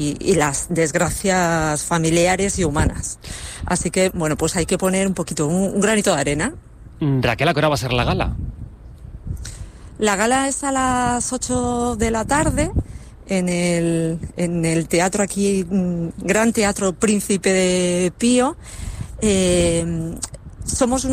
y las desgracias familiares y humanas. Así que, bueno, pues hay que poner un poquito, un granito de arena. Raquel, ¿a qué hora va a ser la gala? La gala es a las 8 de la tarde en el teatro aquí, Gran Teatro Príncipe de Pío. Somos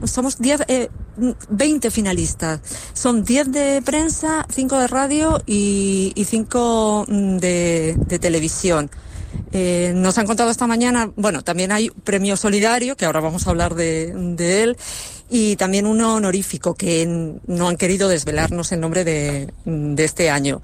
20 finalistas. Son 10 de prensa, 5 de radio y 5 de televisión. Nos han contado esta mañana, bueno, también hay premio solidario, que ahora vamos a hablar de él, y también uno honorífico, que no han querido desvelarnos el nombre de este año.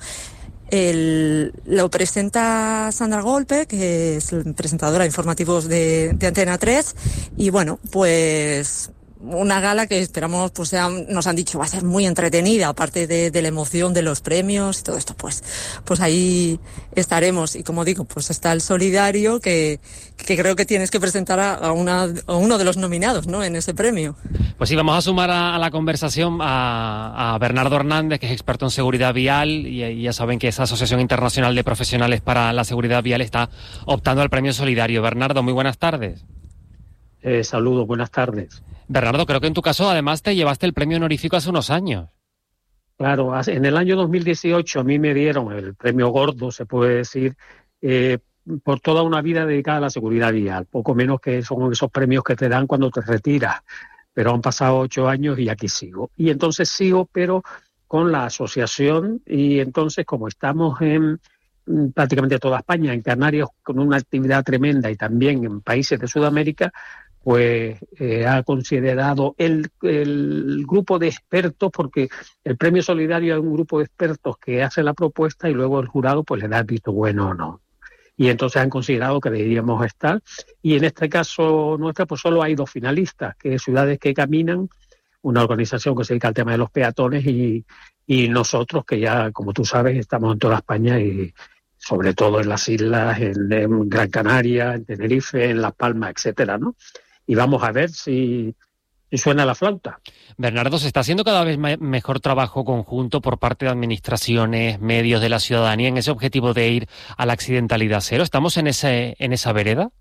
Lo presenta Sandra Golpe, que es presentadora de informativos de Antena 3, y bueno, pues una gala que esperamos, pues nos han dicho, va a ser muy entretenida, aparte de la emoción de los premios y todo esto, pues ahí estaremos. Y como digo, pues está el solidario, que creo que tienes que presentar a uno de los nominados, ¿no?, en ese premio. Pues sí, vamos a sumar a la conversación a Bernardo Hernández, que es experto en seguridad vial, y ya saben que esa Asociación Internacional de Profesionales para la Seguridad Vial está optando al premio solidario. Bernardo, muy buenas tardes. Saludos, buenas tardes. Bernardo, creo que en tu caso además te llevaste el premio honorífico hace unos años. Claro, en el año 2018 a mí me dieron el premio gordo, se puede decir, por toda una vida dedicada a la seguridad vial, poco menos que son esos premios que te dan cuando te retiras, pero han pasado 8 años y aquí sigo. Y entonces sigo, pero con la asociación, y entonces como estamos en prácticamente toda España, en Canarias, con una actividad tremenda, y también en países de Sudamérica, pues ha considerado el grupo de expertos, porque el premio solidario es un grupo de expertos que hace la propuesta y luego el jurado pues le da el visto bueno o no. Y entonces han considerado que deberíamos estar. Y en este caso nuestra, pues solo hay 2 finalistas, que es Ciudades que Caminan, una organización que se dedica al tema de los peatones, y nosotros, que ya, como tú sabes, estamos en toda España y sobre todo en las islas, en Gran Canaria, en Tenerife, en Las Palmas, etcétera, ¿no? Y vamos a ver si suena la flauta. Bernardo, ¿se está haciendo cada vez mejor trabajo conjunto por parte de administraciones, medios, de la ciudadanía en ese objetivo de ir a la accidentalidad cero? ¿Estamos en esa vereda?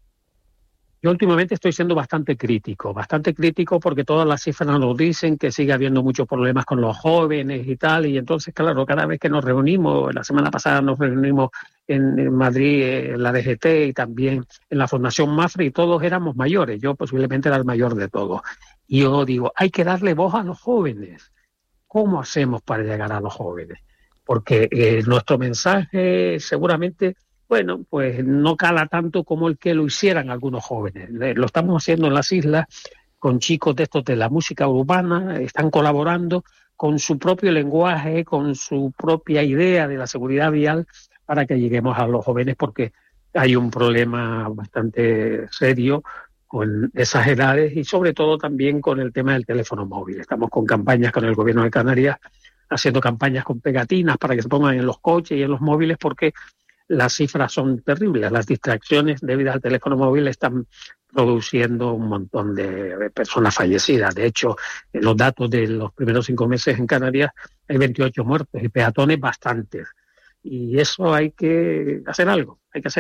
Yo últimamente estoy siendo bastante crítico porque todas las cifras nos dicen que sigue habiendo muchos problemas con los jóvenes y tal, y entonces, claro, cada vez que nos reunimos, la semana pasada nos reunimos en Madrid, en la DGT, y también en la Fundación Mafre, y todos éramos mayores, yo posiblemente era el mayor de todos. Y yo digo, hay que darle voz a los jóvenes. ¿Cómo hacemos para llegar a los jóvenes? Porque nuestro mensaje seguramente, bueno, pues no cala tanto como el que lo hicieran algunos jóvenes. Lo estamos haciendo en las islas con chicos de estos de la música urbana, están colaborando con su propio lenguaje, con su propia idea de la seguridad vial, para que lleguemos a los jóvenes, porque hay un problema bastante serio con esas edades, y sobre todo también con el tema del teléfono móvil. Estamos con campañas con el Gobierno de Canarias, haciendo campañas con pegatinas para que se pongan en los coches y en los móviles, porque las cifras son terribles. Las distracciones debidas al teléfono móvil están produciendo un montón de personas fallecidas. De hecho, en los datos de los primeros 5 meses en Canarias hay 28 muertos y peatones bastantes. Y eso hay que hacer algo.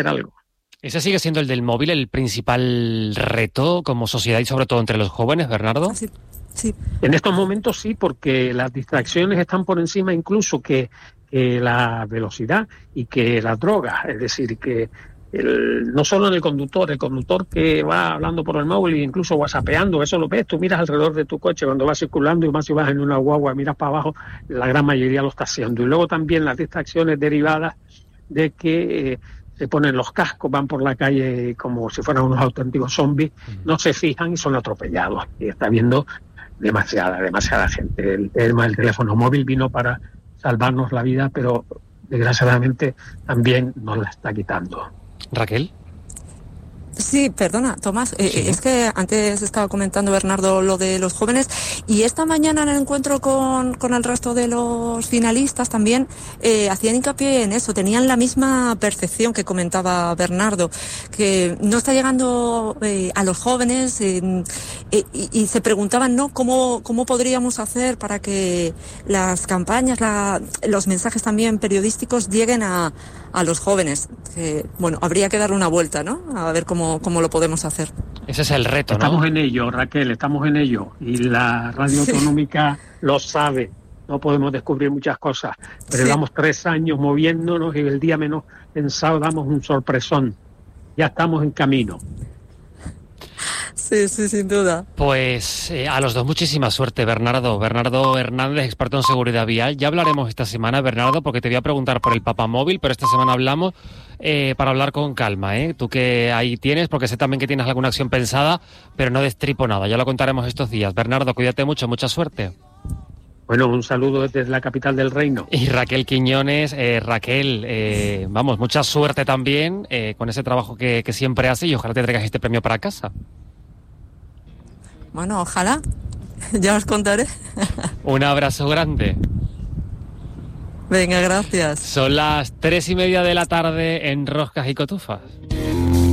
¿Ese sigue siendo el del móvil el principal reto como sociedad y sobre todo entre los jóvenes, Bernardo? Sí. En estos momentos sí, porque las distracciones están por encima incluso que la velocidad y que las drogas. Es decir, que no solo en el conductor que va hablando por el móvil e incluso whatsappeando, eso lo ves, tú miras alrededor de tu coche cuando vas circulando, y más si vas en una guagua, miras para abajo, la gran mayoría lo está haciendo. Y luego también las distracciones derivadas de que se ponen los cascos, van por la calle como si fueran unos auténticos zombies, no se fijan y son atropellados. Y está habiendo demasiada gente. El tema del teléfono móvil vino para salvarnos la vida, pero desgraciadamente también nos la está quitando. Raquel. Sí, perdona, Tomás, es que antes estaba comentando Bernardo lo de los jóvenes y esta mañana en el encuentro con el resto de los finalistas también hacían hincapié en eso, tenían la misma percepción que comentaba Bernardo, que no está llegando a los jóvenes y se preguntaban, ¿no?, cómo podríamos hacer para que las campañas, los mensajes también periodísticos lleguen a los jóvenes. Bueno, habría que darle una vuelta, ¿no?, a ver cómo lo podemos hacer. Ese es el reto, ¿no? Estamos en ello, Raquel, estamos en ello. Y la radio autonómica lo sabe. No podemos descubrir muchas cosas, pero llevamos 3 años moviéndonos y el día menos pensado damos un sorpresón. Ya estamos en camino. Sí, sin duda. Pues a los dos muchísima suerte, Bernardo. Bernardo Hernández, experto en seguridad vial. Ya hablaremos esta semana, Bernardo, porque te voy a preguntar por el papamóvil, pero esta semana hablamos para hablar con calma, ¿eh? Tú que ahí tienes, porque sé también que tienes alguna acción pensada, pero no destripo nada. Ya lo contaremos estos días. Bernardo, cuídate mucho, mucha suerte. Bueno, un saludo desde la capital del reino. Y Raquel Quiñones, Raquel, vamos, mucha suerte también con ese trabajo que siempre hace y ojalá te traigas este premio para casa. Bueno, ojalá. Ya os contaré. Un abrazo grande. Venga, gracias. Son las 3:30 de la tarde en Roscas y Cotufas.